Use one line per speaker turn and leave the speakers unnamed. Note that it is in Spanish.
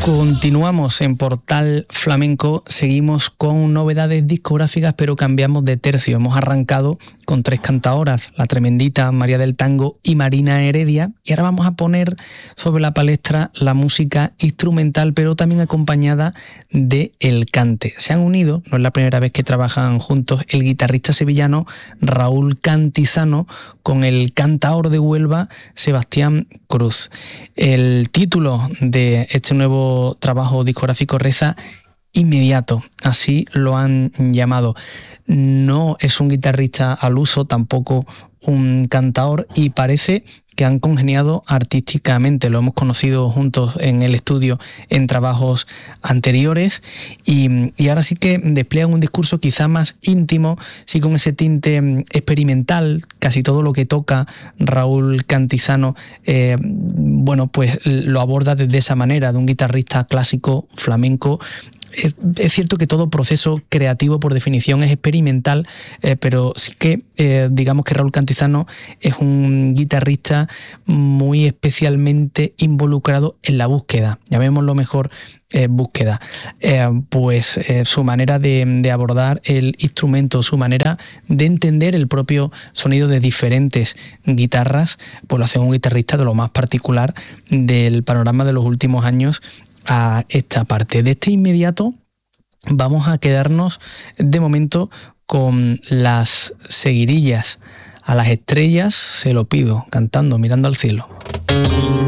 Continuamos en Portal Flamenco, seguimos con novedades discográficas, pero cambiamos de tercio. Hemos arrancado con 3 cantaoras, la tremendita María del Tango y Marina Heredia, y ahora vamos a poner sobre la palestra la música instrumental, pero también acompañada de el cante. Se han unido, no es la primera vez que trabajan juntos, el guitarrista sevillano Raúl Cantizano con el cantaor de Huelva Sebastián Cruz. El título de este nuevo trabajo discográfico reza Inmediato, así lo han llamado. No es un guitarrista al uso, tampoco un cantaor, y parece que han congeniado artísticamente. Lo hemos conocido juntos en el estudio en trabajos anteriores y ahora sí que despliegan un discurso quizá más íntimo, sí, con ese tinte experimental. Casi todo lo que toca Raúl Cantizano, pues lo aborda desde esa manera, de un guitarrista clásico flamenco. Es cierto que todo proceso creativo por definición es experimental, pero sí que digamos que Raúl Cantizano es un guitarrista muy especialmente involucrado en la búsqueda, llamémoslo mejor búsqueda. Su manera de abordar el instrumento, su manera de entender el propio sonido de diferentes guitarras, pues lo hace un guitarrista de lo más particular del panorama de los últimos años a esta parte. De este Inmediato vamos a quedarnos de momento con las seguirillas. A las estrellas se lo pido, cantando, mirando al cielo.